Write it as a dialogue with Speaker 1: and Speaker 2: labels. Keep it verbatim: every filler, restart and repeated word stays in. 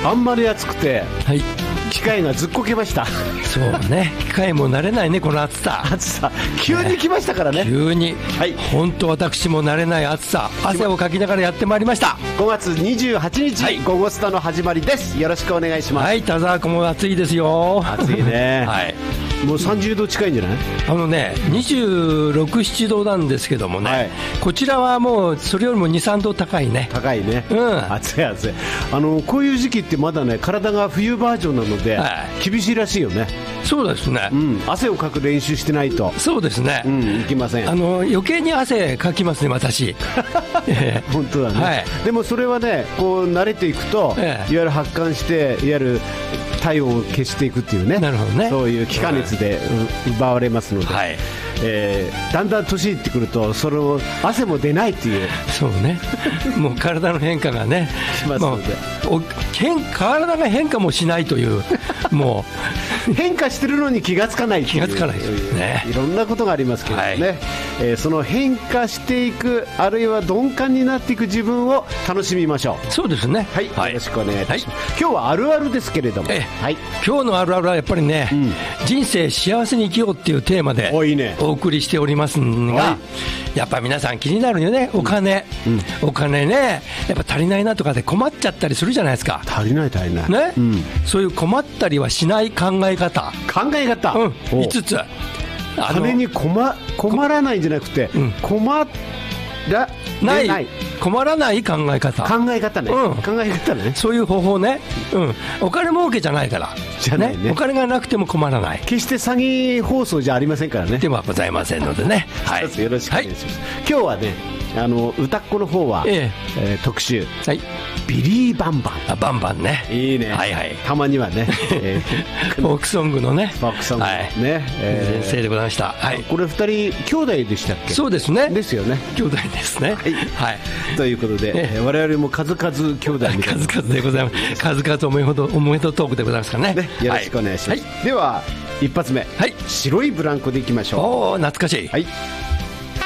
Speaker 1: あんまり暑くて、
Speaker 2: はい、
Speaker 1: 機械がずっこけました。
Speaker 2: そうね、機械も慣れないね、この暑さ。
Speaker 1: 暑さ急に来ましたからね。
Speaker 2: 急に、
Speaker 1: はい、
Speaker 2: 本当私も慣れない暑さ、汗をかきながらやってまいりました。
Speaker 1: ごがつにじゅうはちにち、はい、ゴゴスタの始まりです。よろしくお願いします。
Speaker 2: はい、田沢湖も暑いですよ。
Speaker 1: 暑いね。はい、もうさんじゅうど近いんじゃない？
Speaker 2: あのね、にじゅうろく、ななどなんですけどもね、はい、こちらはもうそれよりもに、さんど高いね。
Speaker 1: 高いね、
Speaker 2: うん、
Speaker 1: 暑い暑い。あのこういう時期ってまだね、体が冬バージョンなので、はい、厳しいらしいよね。
Speaker 2: そうですね、
Speaker 1: うん、汗をかく練習してないと。
Speaker 2: そうですね、
Speaker 1: うん、いきません。
Speaker 2: あの余計に汗かきますね、私。
Speaker 1: 本当だね、はい、でもそれはね、こう慣れていくと、ええ、いわゆる発汗して、いわゆる体温を消していくっていうね、
Speaker 2: なるほどね、
Speaker 1: そういう気化熱で奪われますので、はい、えー、だんだん年いってくると、それを汗も出ないっていう。
Speaker 2: そうね、もう体の変化がね
Speaker 1: しますので、
Speaker 2: もう変体が変化もしないというも
Speaker 1: う変化してるのに気がつかないっていう、
Speaker 2: 気がつかないですね。
Speaker 1: いろんなことがありますけどね、はい、えー、その変化していく、あるいは鈍感になっていく自分を楽しみましょう。
Speaker 2: そうですね、
Speaker 1: はい、はい、よろしくお願いいたします、はい、今日はあるあるですけれども、え
Speaker 2: え、はい、今日のあるあるはやっぱりね、うん、人生幸せに生きようっていうテーマでお送りしておりますが、はい、やっぱ皆さん気になるよね、お金、うん、お金ね、やっぱ足りないなとかで困っちゃったりするじゃないですか。
Speaker 1: 足りない足りない、
Speaker 2: ね、
Speaker 1: うん、
Speaker 2: そういう困ったりはしない考え方
Speaker 1: 考え方、
Speaker 2: うん、いつつ、
Speaker 1: 金に 困, 困らないんじゃなくて、うん、困ら
Speaker 2: ない、
Speaker 1: ない
Speaker 2: 困らない考え方、
Speaker 1: 考え方ね、うん、考え方ね、
Speaker 2: そういう方法ね、うん、お金儲けじゃないから
Speaker 1: じゃないね、
Speaker 2: お金がなくても困らない、
Speaker 1: 決して詐欺放送じゃありませんからね。
Speaker 2: ではございませんのでね、はい、
Speaker 1: 一つよろしくお願いします、はい、今日はね、あの歌っ子の方は、えええー、特集、はい、ビリーバンバン。
Speaker 2: あ、バンバンね、
Speaker 1: いいね、
Speaker 2: はいはい、
Speaker 1: たまにはね、え
Speaker 2: ー、フォークソングのね、
Speaker 1: フォークソングのね、はい、
Speaker 2: えー、先生でございました、はい、
Speaker 1: これふたり兄弟でしたっけ？
Speaker 2: そうですね、
Speaker 1: ですよね、
Speaker 2: 兄弟ですね、はい、はい、
Speaker 1: ということで、えー、我々も数々兄弟みたいな
Speaker 2: 数々でございます、数々思いほど思いほどトークでございますから ね, ね、
Speaker 1: よろしくお願いします、はい、では一発目、はい、白いブランコでいきましょう。
Speaker 2: おー、懐かしい、
Speaker 1: はい、